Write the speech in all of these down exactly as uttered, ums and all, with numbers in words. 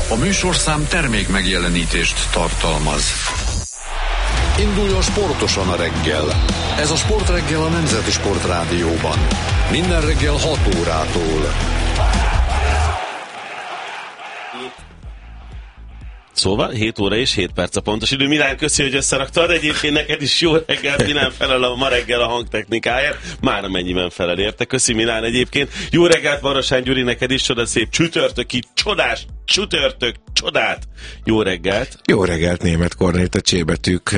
A műsorszám termék megjelenítést tartalmaz. Induljon sportosan a reggel. Ez a Sportreggel a Nemzeti Sportrádióban. Minden reggel hat órától. Szóval hét óra és hét perc a pontos idő. Milán, köszi, hogy összeraktad. Egyébként neked is jó reggelt. Milán felel a ma reggel a hangtechnikáért. Már amennyiben felel érte. Köszi, Milán, egyébként. Jó reggelt, Varosán Gyuri, neked is csoda szép csütörtöki, csodás, csütörtök, csodát. Jó reggelt. Jó reggelt, Németh Kornél, a csébetűk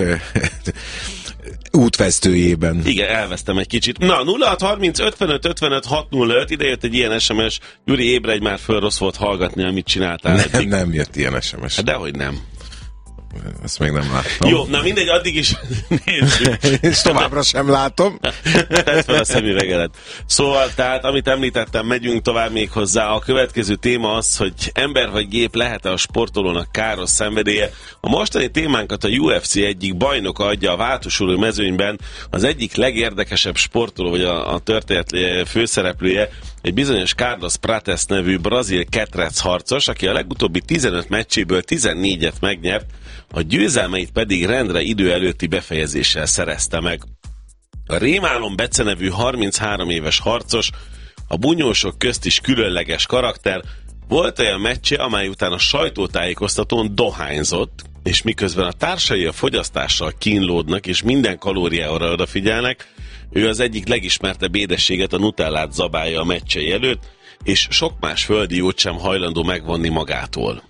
útvesztőjében. Igen, elvesztem egy kicsit. Na, nulla hat harminc ötvenöt ötvenöt hat nulla öt, ide jött egy ilyen es em es. Gyuri, ébredj már föl, rossz volt hallgatni, amit csináltál. Nem, eddig. nem jött ilyen es em es. Hát dehogy nem. Ezt még nem láttam. Jó, na mindegy, addig is nézzük. És továbbra sem látom. Tedd fel a szemüvegedet. Szóval, tehát, amit említettem, megyünk tovább még hozzá. A következő téma az, hogy ember vagy gép lehet-e a sportolónak káros szenvedélye. A mostani témánkat a u ef cé egyik bajnoka adja a váltosuló mezőnyben. Az egyik legérdekesebb sportoló, vagy a, a történet főszereplője, egy bizonyos Carlos Prates nevű brazil ketrec harcos, aki a legutóbbi tizenöt meccséből tizennégyet megnyert, a győzelmeit pedig rendre idő előtti befejezéssel szerezte meg. A rémálom Bece nevű harminchárom éves harcos, a bunyósok közt is különleges karakter, volt olyan meccse, amely után a sajtótájékoztatón dohányzott, és miközben a társai a fogyasztással kínlódnak, és minden kalóriára odafigyelnek, ő az egyik legismertebb édességet, a nutellát zabálja a meccsei előtt, és sok más földi jót sem hajlandó megvonni magától.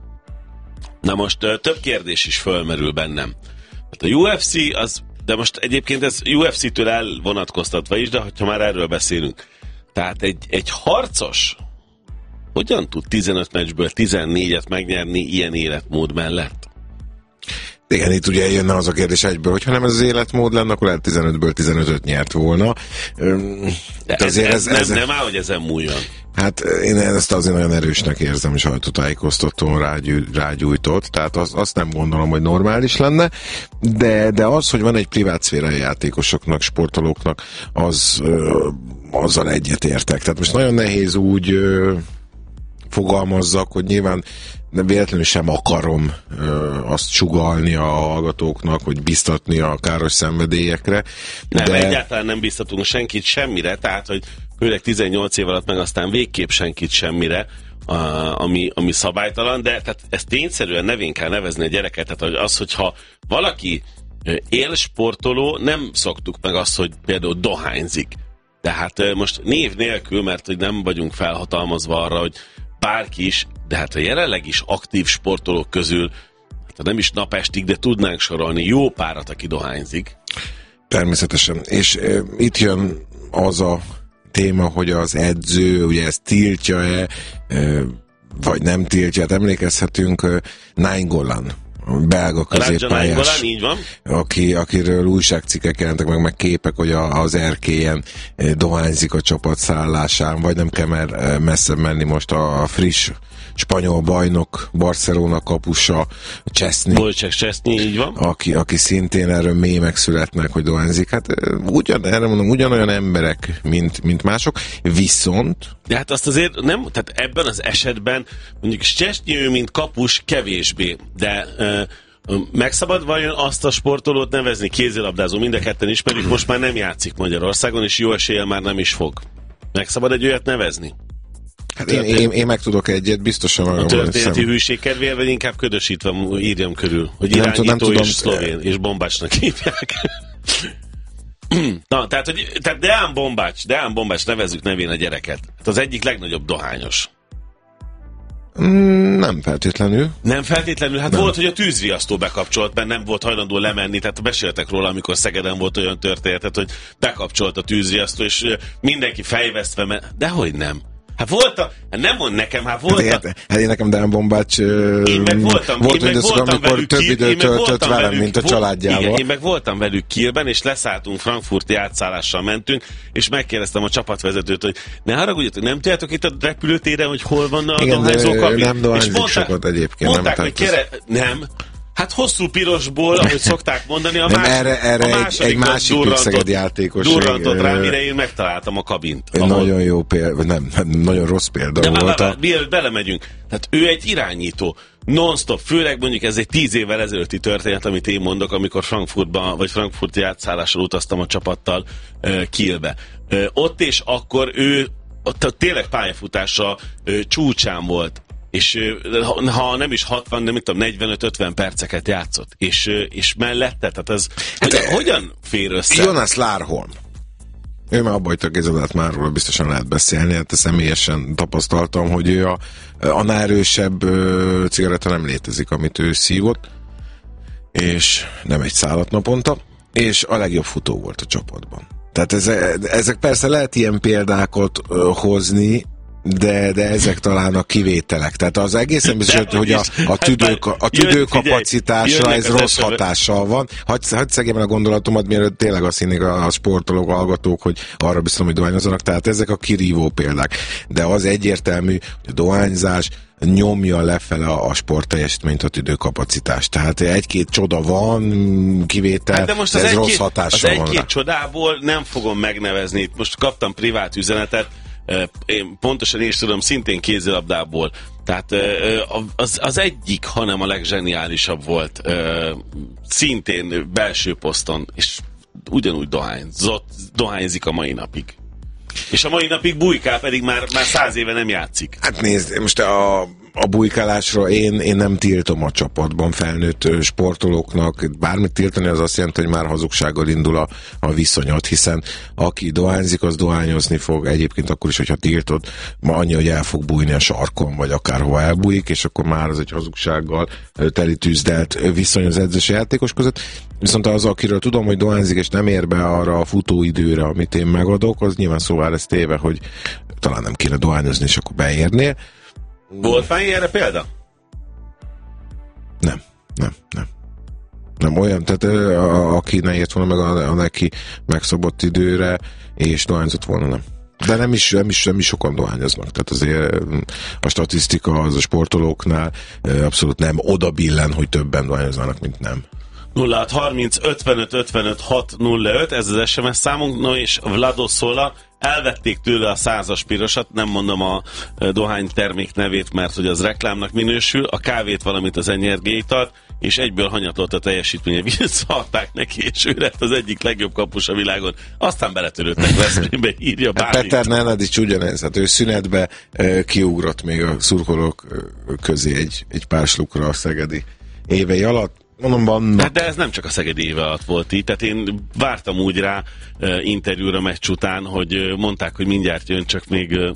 Na most több kérdés is fölmerül bennem. Hát a u ef cé az, de most egyébként ez u ef cé-től elvonatkoztatva is, de ha már erről beszélünk. Tehát egy, egy harcos hogyan tud tizenöt meccsből tizennégyet megnyerni ilyen életmód mellett? Igen, itt ugye jönne az a kérdés egyből, hogyha nem ez az életmód lenne, akkor lehet tizenötből tizenötöt nyert volna. De ez, ez, ez, ez nem, nem áll, hogy ezen múljon. Hát én ezt azért nagyon erősnek érzem, hogy sajtótájékoztatón rágyú, rágyújtott, tehát az, azt nem gondolom, hogy normális lenne, de, de az, hogy van egy privát szférai játékosoknak, sportolóknak, az ö, azzal egyetértek. Tehát most nagyon nehéz úgy ö, fogalmazzak, hogy nyilván de véletlenül sem akarom ö, azt sugallni a hallgatóknak, hogy biztatni a káros szenvedélyekre. Nem, de... egyáltalán nem biztatunk senkit semmire, tehát, hogy főleg tizennyolc év alatt meg aztán végképp senkit semmire, a, ami, ami szabálytalan, de tehát ezt tényszerűen nevén kell nevezni a gyereket, tehát az, hogyha valaki élsportoló, nem szoktuk meg azt, hogy például dohányzik. Tehát most név nélkül, mert hogy nem vagyunk felhatalmazva arra, hogy bárki is, de hát a jelenleg is aktív sportolók közül, hát nem is napestig, de tudnánk sorolni jó párat, aki dohányzik. Természetesen. És e, itt jön az a téma, hogy az edző, ugye ezt tiltja-e, e, vagy nem tiltja. Hát emlékezhetünk e, Nainggolan, belga középpályás, így van. Aki, akiről újságcikkek jelentek meg, meg képek, hogy a, az erkélyen dohányzik a csapat szállásán, vagy nem kell mer, messze menni most a, a friss spanyol bajnok, Barcelona kapusa, Szczesny. Wojciech Szczesny, így van. Aki, aki szintén erről mémek születnek, hogy dohányzik. Hát ugyan, erre mondom, ugyanolyan emberek, mint, mint mások, viszont... De hát azt azért nem, tehát ebben az esetben mondjuk Szczesny, ő mint kapus kevésbé, de... Uh, megszabad vajon azt a sportolót nevezni, kézilabdázó, mind a ketten ismerjük, most már nem játszik Magyarországon, és jó eséllyel már nem is fog. Megszabad egy olyat nevezni? Hát én, én, én meg tudok egyet, biztosan a történeti hűség kedvéért, vagy inkább ködösítve írjam körül, hogy nem irányító és szlovén, és Bombácsnak hívják. Na, tehát, hogy, tehát Deán Bombács, Deán Bombács, nevezzük nevén a gyereket. Hát az egyik legnagyobb dohányos. Mm, nem feltétlenül. Nem feltétlenül, hát nem. Volt, hogy a tűzriasztó bekapcsolt, mert nem volt hajlandó lemenni, tehát beszéltek róla, amikor Szegeden volt olyan történet, hogy bekapcsolt a tűzriasztó, és mindenki fejvesztve, mert dehogy nem. Hát volt a... Hát nem mond nekem, hát volt hát, a... Hát én nekem Deán Bombács én meg voltam, volt én meg mindazok, voltam amikor velük több Kiel, időt töltött velem, velük, mint a családjával. Igen, én meg voltam velük Kielben, és leszálltunk, frankfurti átszállással mentünk, és megkérdeztem a csapatvezetőt, hogy ne haragudjatok, nem tudjátok itt a repülőtéren, hogy hol van a igen, dohányzó kabin? Nem dohányzik sokat egyébként. Mondták, nem, hogy kere... Nem. Hát Hát hosszú pirosból, ahogy szokták mondani, a nem, másik, erre, erre a egy, egy másik Szeged játékos. Durrantott rá, mire én megtaláltam a kabint. Ahol... Nagyon jó példa, nem, nem, nagyon rossz példa de volt. De mielőtt belemegyünk, tehát ő egy irányító, non-stop, főleg mondjuk ez egy tíz évvel ezelőtti történet, amit én mondok, amikor Frankfurtban, vagy Frankfurt játszállással utaztam a csapattal uh, Kielbe. Uh, ott és akkor ő ott tényleg pályafutása uh, csúcsán volt, és uh, ha nem is hatvan, de mit tudom, negyvenöt-ötven perceket játszott, és, uh, és mellette, tehát ez hát hogyan, e, hogyan fér össze? Jonas Lárholm. Ő már abba hagyta a Gézabát, már róla biztosan lehet beszélni, hát személyesen tapasztaltam, hogy ő a, annál erősebb uh, cigaretta nem létezik, amit ő szívott, és nem egy szállat naponta, és a legjobb futó volt a csapatban. Tehát ezek, ezek persze lehet ilyen példákat uh, hozni, de, de ezek talán a kivételek. Tehát az egészen biztos, hogy a, a, tüdő, a tüdőkapacitásra ez rossz hatással van. Hagy, hagy szegjem el a gondolatomat, mielőtt tényleg azt hinnék a, a sportolók, a hallgatók, hogy arra biztos, hogy dohányozzanak. Tehát ezek a kirívó példák. De az egyértelmű, hogy a dohányzás nyomja lefele a, a sportteljesítményt, a tüdőkapacitást. Tehát egy-két csoda van, kivétel, hát de most ez rossz hatással van. Az egy-két csodából nem fogom megnevezni. Most kaptam privát üzenetet, én pontosan is tudom, szintén kézilabdából. Tehát az, az egyik, hanem a legzseniálisabb volt, szintén belső poszton, és ugyanúgy dohányzott, dohányzik a mai napig. És a mai napig bujkál, pedig már, már száz éve nem játszik. Hát nézd, most a, a bujkálásra én, én nem tiltom a csapatban felnőtt sportolóknak. Bármit tiltani, az azt jelenti, hogy már hazugsággal indul a, a viszonyat, hiszen aki dohányzik, az dohányozni fog. Egyébként akkor is, hogyha tiltod, ma annyi, hogy el fog bújni a sarkon, vagy akárhova elbújik, és akkor már az egy hazugsággal teli tűzdelt viszony az edzős játékos között. Viszont az, akiről tudom, hogy dohányzik, és nem ér be arra a futóidőre, amit én megadok, az nyilván szóval ez téve, hogy talán nem kéne dohányozni, és akkor beérnél. Volt már erre példa? Nem, nem, nem. Nem olyan, tehát a, aki ne ért volna meg a, a neki megszabott időre, és dohányzott volna, nem. De nem is, nem is, nem is sokan dohányoznak. Tehát azért a statisztika az a sportolóknál abszolút nem oda billen, hogy többen dohányoznának, mint nem. nulla hat harminc ötvenöt ötvenöt hat nulla öt, ez az es em es számunk, no és Vlado Szóla, elvették tőle a százas pirosat, nem mondom a dohány termék nevét, mert hogy az reklámnak minősül, a kávét, valamint az energiaitalt, és egyből hanyatlolt a teljesítménye, visszaadták neki, és ő lett az egyik legjobb kapus a világon. Aztán beletörődtek Veszprémbe, írja Bálint. Peter Nenadics ugyanez, hát ő szünetbe e, kiugrott még a szurkolók közé egy, egy pár slukra a szegedi évei alatt. Mondom, vannak. Hát de ez nem csak a szegedi éve alatt volt így, tehát én vártam úgy rá uh, interjúra meccs után, hogy uh, mondták, hogy mindjárt jön, csak még uh,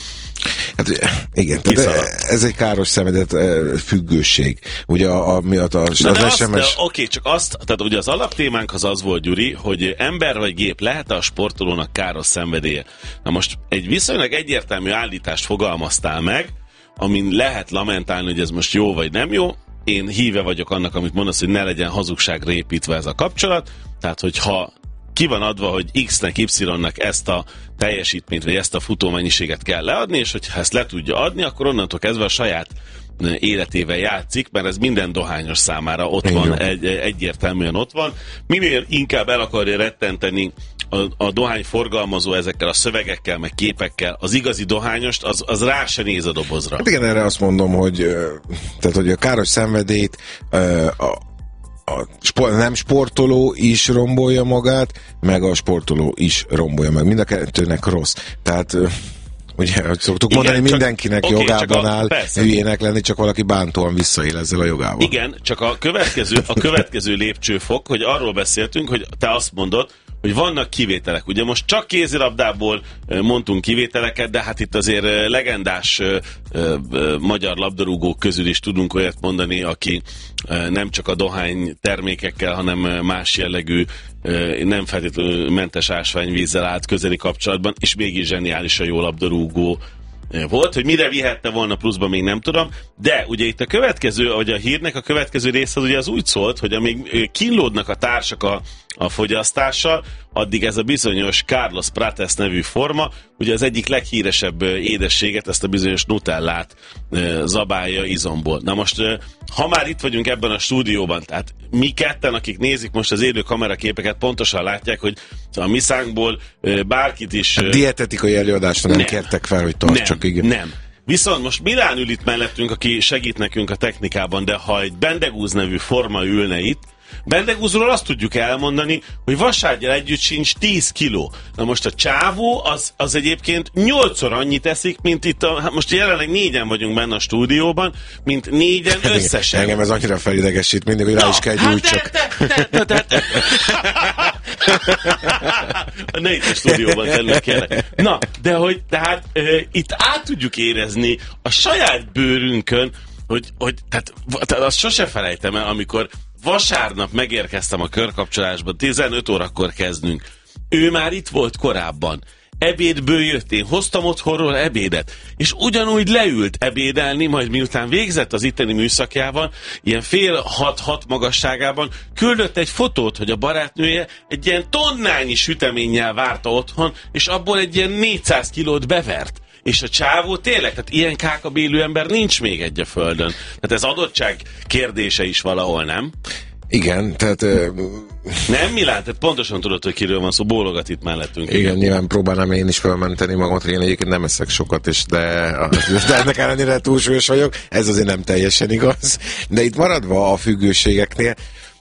hát igen, tehát ez egy káros szemedet uh, függőség. Ugye a, a, miatt a, az es em es... Oké, okay, csak azt, tehát ugye az alaptémánk az az volt, Gyuri, hogy ember vagy gép lehet a sportolónak káros szenvedélye. Na most egy viszonylag egyértelmű állítást fogalmaztál meg, amin lehet lamentálni, hogy ez most jó vagy nem jó. Én híve vagyok annak, amit mondasz, hogy ne legyen hazugságra építve ez a kapcsolat. Tehát, hogyha ki van adva, hogy X-nek, Y-nek ezt a teljesítményt, vagy ezt a futómennyiséget kell leadni, és hogyha ezt le tudja adni, akkor onnantól kezdve a saját életével játszik, mert ez minden dohányos számára ott Igen. van, egy, egyértelműen ott van. Minél inkább el akarja rettenteni a, a dohány forgalmazó ezekkel a szövegekkel, meg képekkel az igazi dohányost, az, az rá se néz a dobozra. Hát igen, erre azt mondom, hogy, tehát, hogy a káros szenvedélyt a, a sport, nem sportoló is rombolja magát, meg a sportoló is rombolja meg. Mind a kettőnek rossz. Tehát ugye, hogy szoktuk igen, mondani, csak, mindenkinek okay, jogában a, áll persze. hülyének lenni, csak valaki bántóan visszaél ezzel a jogával. Igen, csak a következő, a következő lépcsőfok, hogy arról beszéltünk, hogy te azt mondod, hogy vannak kivételek. Ugye most csak kézilabdából mondtunk kivételeket, de hát itt azért legendás ö, ö, magyar labdarúgók közül is tudunk olyat mondani, aki ö, nem csak a dohány termékekkel, hanem más jellegű, ö, nem feltétlenül mentes ásványvízzel állt közeli kapcsolatban, és mégis zseniálisan jó labdarúgó volt, hogy mire vihette volna pluszban, még nem tudom, de ugye itt a következő, vagy a hírnek a következő része az ugye az úgy szólt, hogy amíg kínlódnak a társak a a fogyasztással, addig ez a bizonyos Carlos Prates nevű forma, ugye az egyik leghíresebb édességet, ezt a bizonyos nutellát zabálja izomból. Na most, ha már itt vagyunk ebben a stúdióban, tehát mi ketten, akik nézik most az élő kameraképeket, pontosan látják, hogy a mi szánkból bárkit is... A dietetikai előadásra nem, nem kértek fel, hogy tartsak, nem, igen. Nem. Viszont most Milán ül itt mellettünk, aki segít nekünk a technikában, de ha egy Bendegúz nevű forma ülne itt, Bendegúzról azt tudjuk elmondani, hogy vasárgyal együtt sincs tíz kiló. Na most a csávó az, az egyébként nyolcszor annyit eszik, mint itt a, hát most jelenleg négyen vagyunk benne a stúdióban, mint négyen összesen. Engem ez annyira felidegesít mindig, hogy rá is kell gyújtsak. Ne itt a stúdióban tennünk kellene. Na, de hogy tehát e, itt át tudjuk érezni a saját bőrünkön, hogy, hogy tehát, tehát azt sose felejtem el, amikor vasárnap megérkeztem a körkapcsolásba, tizenöt órakor kezdünk. Ő már itt volt korábban. Ebédből jött, én hoztam otthonról ebédet, és ugyanúgy leült ebédelni, majd miután végzett az itteni műszakjával, ilyen fél hat-hat magasságában, küldött egy fotót, hogy a barátnője egy ilyen tonnányi süteménnyel várta otthon, és abból egy ilyen négyszáz kilót bevert. És a csávó tényleg, tehát ilyen kákabélű ember nincs még egy a földön. Tehát ez adottság kérdése is valahol, nem? Igen, tehát... Uh, nem, Milán? Tehát pontosan tudod, hogy kiről van szó, bólogat itt mellettünk. Igen, igen, nyilván próbálnám én is felmenteni magamat, hogy én egyébként nem eszek sokat, és de, de ennek ellenére túlsúlyos vagyok. Ez azért nem teljesen igaz. De itt maradva a függőségeknél,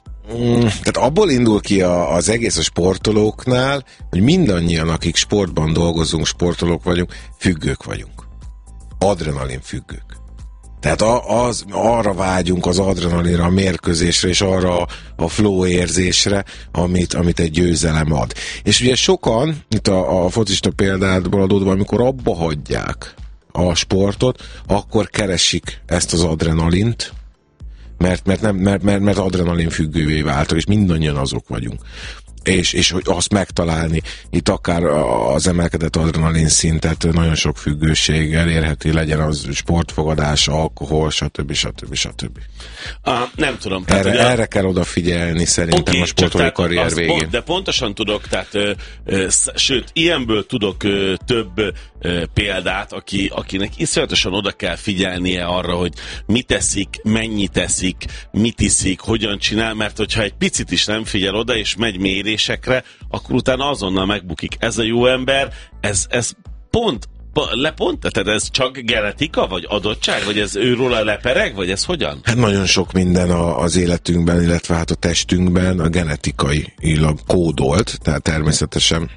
Mm, tehát abból indul ki a, az egész a sportolóknál, hogy mindannyian, akik sportban dolgozunk, sportolók vagyunk, függők vagyunk. Adrenalin függők. Tehát a, az, arra vágyunk az adrenalinra, a mérkőzésre, és arra a flow érzésre, amit, amit egy győzelem ad. És ugye sokan, itt a, a focista példádból adódva, amikor abba hagyják a sportot, akkor keresik ezt az adrenalint, Mert, mert, nem, mert, mert, mert adrenalin függővé váltak, és mindannyian azok vagyunk. És, és hogy azt megtalálni, itt akár az emelkedett adrenalin szintet nagyon sok függőség elérheti, legyen az sportfogadás, alkohol, stb. stb. stb. Ah, nem tudom. Tehát, erre, ugye, erre kell odafigyelni szerintem okay, a sportolói karrier végén. Pont, de pontosan tudok, tehát ö, ö, sőt, ilyenből tudok ö, több ö, példát, aki, akinek iszonyatosan oda kell figyelnie arra, hogy mit eszik, mennyit eszik, mit iszik, hogyan csinál, mert hogyha egy picit is nem figyel oda, és megy mérésekre, akkor utána azonnal megbukik. Ez a jó ember, ez, ez pont Le pont, tehát ez csak genetika, vagy adottság, vagy ez őróla lepereg, vagy ez hogyan? Hát nagyon sok minden a, az életünkben, illetve hát a testünkben a genetikailag kódolt, tehát természetesen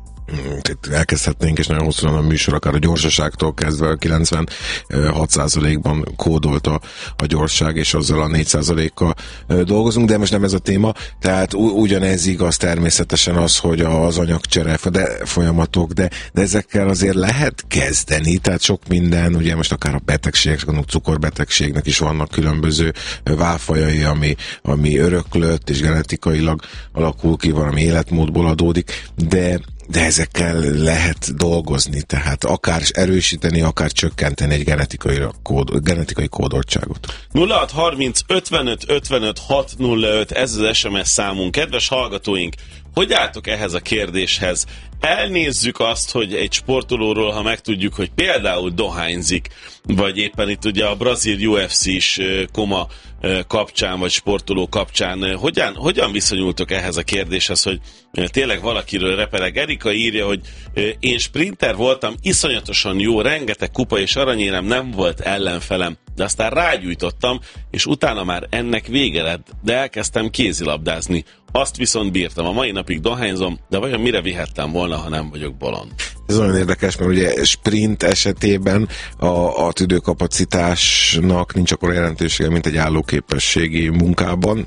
elkezdhetnénk, és nagyon hosszú a műsor, akár a gyorsaságtól kezdve a kilencvenhat százalékban kódolt a, a gyorság, és azzal a négy százalékkal dolgozunk, de most nem ez a téma, tehát ugyanez igaz természetesen az, hogy az anyagcsere de folyamatok, de, de ezekkel azért lehet kezdeni, tehát sok minden, ugye most akár a betegségek, a cukorbetegségnek is vannak különböző válfajai, ami, ami öröklött, és genetikailag alakul ki, valami életmódból adódik, de de ezekkel lehet dolgozni, tehát akár erősíteni, akár csökkenteni egy genetikai, kód, genetikai kódoltságot. nulla hat harminc ötvenöt ötvenöt hat nulla öt, ez az es em es számunk. Kedves hallgatóink, hogy álltok ehhez a kérdéshez? Elnézzük azt, hogy egy sportolóról, ha megtudjuk, hogy például dohányzik, vagy éppen itt ugye a brazil u ef cés koma kapcsán, vagy sportoló kapcsán, hogyan, hogyan viszonyultok ehhez a kérdéshez, hogy tényleg valakiről repereg? Erika írja, hogy én sprinter voltam, iszonyatosan jó, rengeteg kupa és aranyérem, nem volt ellenfelem, de aztán rágyújtottam, és utána már ennek vége lett, de elkezdtem kézilabdázni. Azt viszont bírtam, a mai napig dohányzom, de vajon mire vihettem volna, ha nem vagyok bolond? Ez olyan érdekes, mert ugye sprint esetében a, a tüdőkapacitásnak nincs akkor jelentősége, mint egy állóképességi munkában,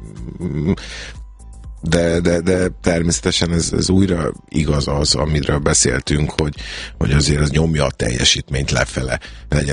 de, de, de természetesen ez, ez újra igaz az, amiről beszéltünk, hogy, hogy azért ez nyomja a teljesítményt lefele, legyen